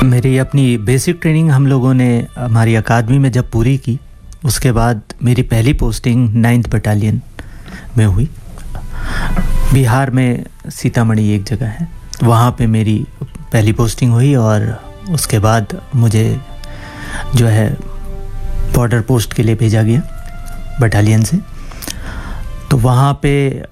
मेरी अपनी basic training हम लोगों ने हमारी अकादमी में जब पूरी की, उसके बाद मेरी पहली पोस्टिंग 9th बटालियन में हुई। बिहार में सीतामढ़ी एक जगह है, वहाँ पे मेरी पहली पोस्टिंग हुई और उसके बाद मुझे जो है बॉर्डर पोस्ट के लिए भेजा गया बटालियन से। तो वहाँ पे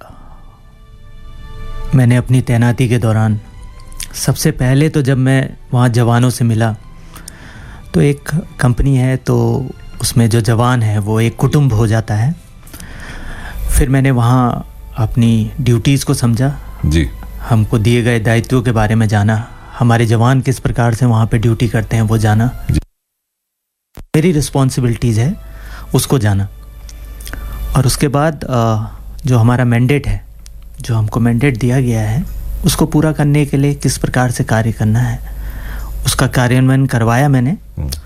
मैंने अपनी तैनाती के दौरान सबसे पहले तो जब मैं वहाँ जवानों से मिला तो एक कंपनी है तो उसमें जो जवान है वो एक कुटुंब हो जाता है। फिर मैंने वहाँ अपनी ड्यूटीज़ को समझा जी, हमको दिए गए दायित्वों के बारे में जाना, हमारे जवान किस प्रकार से वहाँ पे ड्यूटी करते हैं वो जाना, मेरी रिस्पॉन्सिबिलिटीज़ है उसको जाना। और उसके बाद जो हमारा मैंडेट है, जो हमको मैंडेट दिया गया है, उसको पूरा करने के लिए किस प्रकार से कार्य करना है उसका कार्यान्वयन करवाया मैंने।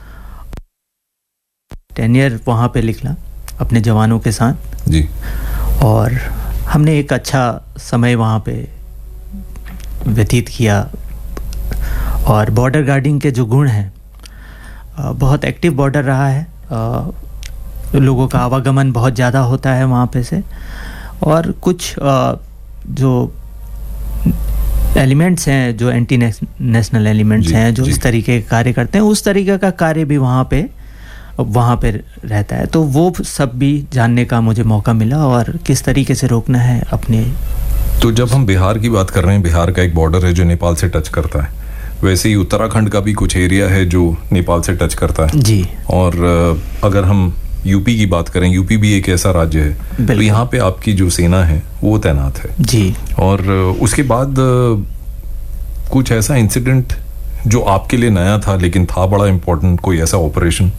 टेन्योर वहाँ पे लिखला अपने जवानों के साथ जी, और हमने एक अच्छा समय वहाँ पे व्यतीत किया। और बॉर्डर गार्डिंग के जो गुण हैं, बहुत एक्टिव बॉर्डर रहा है, लोगों का आवागमन बहुत ज़्यादा होता है वहाँ पे से, और कुछ जो एलिमेंट्स हैं, जो एंटी नेशनल एलिमेंट्स हैं, जो इस तरीके के कार्य करते हैं, उस तरीके का कार्य भी वहाँ पे रहता है। तो वो सब भी जानने का मुझे मौका मिला और किस तरीके से रोकना है अपने। तो जब हम बिहार की बात कर रहे हैं, बिहार का एक बॉर्डर है जो नेपाल से टच करता है, वैसे ही उत्तराखंड का भी कुछ एरिया है जो नेपाल से टच करता है जी। और अगर हम यूपी की बात करें, यूपी भी एक ऐसा राज्य है, तो यहाँ पे आपकी जो सेना है वो तैनात है जी। और उसके बाद कुछ ऐसा इंसिडेंट जो आपके लिए नया था लेकिन था बड़ा इम्पोर्टेंट, कोई ऐसा ऑपरेशन?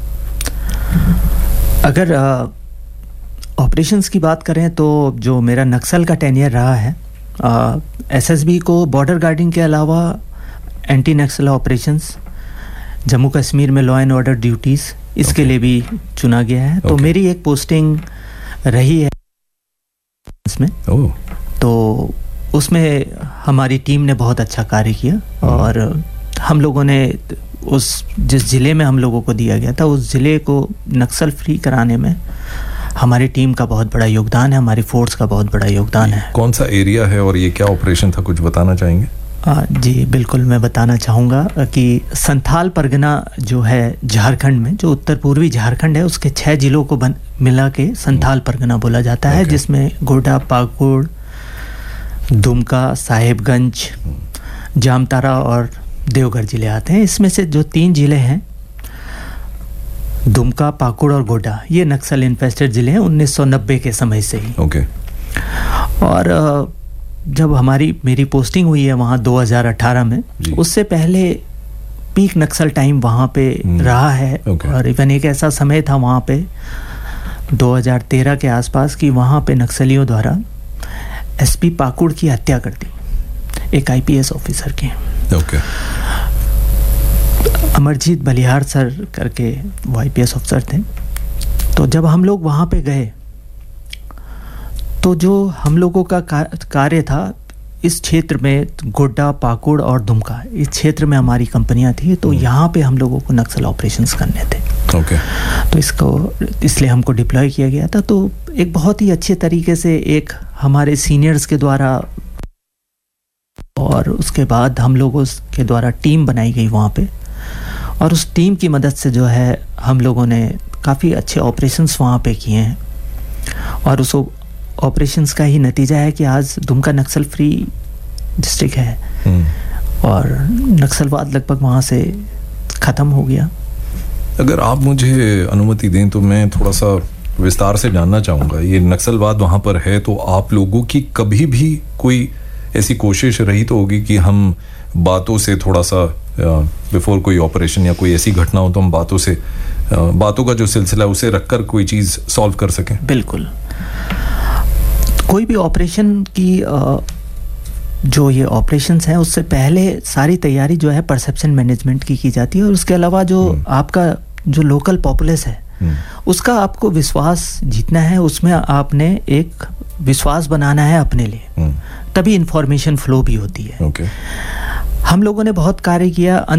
अगर ऑपरेशंस की बात करें तो जो मेरा नक्सल का टेन्योर रहा है, एसएसबी को बॉर्डर गार्डिंग के अलावा एंटी नक्सल ऑपरेशंस, जम्मू कश्मीर में लॉ एंड ऑर्डर ड्यूटीज़, इसके लिए भी चुना गया है। तो मेरी एक पोस्टिंग रही है इसमें। तो उसमें हमारी टीम ने बहुत अच्छा कार्य किया और हम लोगों ने जिस ज़िले में हम लोगों को दिया गया था, उस ज़िले को नक्सल फ्री कराने में हमारी टीम का बहुत बड़ा योगदान है, हमारी फोर्स का बहुत बड़ा योगदान है। कौन सा एरिया है और ये क्या ऑपरेशन था, कुछ बताना चाहेंगे? जी बिल्कुल, मैं बताना चाहूँगा कि संथाल परगना जो है झारखंड में, जो उत्तर पूर्वी झारखंड है, उसके 6 जिलों को मिला के संथाल परगना बोला जाता है, जिसमें गोड्डा, पाकुड़, दुमका, साहेबगंज, जामताड़ा और देवघर जिले आते हैं। इसमें से जो 3 जिले हैं, दुमका, पाकुड़ और गोड्डा, ये नक्सल इन्फेस्टेड जिले हैं 1990 के समय से ही। और जब मेरी पोस्टिंग हुई है वहाँ 2018 में, उससे पहले पीक नक्सल टाइम वहाँ पे रहा है। और इवन एक ऐसा समय था वहाँ पे 2013 के आसपास कि वहाँ पे नक्सलियों द्वारा एसपी पाकुड़ की हत्या कर दी, एक आईपीएस ऑफिसर की। अमरजीत बलिहार सर करके वो आईपीएस ऑफिसर थे। तो जब हम लोग वहाँ पे गए तो जो हम लोगों का कार्य था, इस क्षेत्र में गोड्डा, पाकुड़ और दुमका, इस क्षेत्र में हमारी कंपनियां थी। तो यहाँ पे हम लोगों को नक्सल ऑपरेशंस करने थे। तो इसलिए हमको डिप्लॉय किया गया था। तो एक बहुत ही अच्छे तरीके से एक हमारे सीनियर्स के द्वारा और उसके बाद हम लोगों के द्वारा टीम बनाई गई वहाँ पे, और उस टीम की मदद से जो है हम लोगों ने काफ़ी अच्छे ऑपरेशंस वहाँ पे किए हैं। और उस ऑपरेशंस का ही नतीजा है कि आज दुमका नक्सल फ्री डिस्ट्रिक्ट है और नक्सलवाद लगभग वहाँ से ख़त्म हो गया। अगर आप मुझे अनुमति दें तो मैं थोड़ा सा विस्तार से जानना चाहूँगा, ये नक्सलवाद वहाँ पर है तो आप लोगों की कभी भी कोई ऐसी कोशिश रही तो होगी कि हम बातों से थोड़ा सा बिफोर कोई ऑपरेशन या कोई ऐसी घटना हो तो हम बातों का जो सिलसिला उसे रखकर कोई चीज़ सॉल्व कर सकें? बिल्कुल, कोई भी ऑपरेशन की जो ये ऑपरेशंस हैं उससे पहले सारी तैयारी जो है परसेप्शन मैनेजमेंट की जाती है। और उसके अलावा जो आपका जो लोकल पॉपुलेस है उसका आपको विश्वास जीतना है, उसमें आपने एक विश्वास बनाना है अपने लिए, तभी इंफॉर्मेशन फ्लो भी होती है। हम लोगों ने बहुत कार्य किया।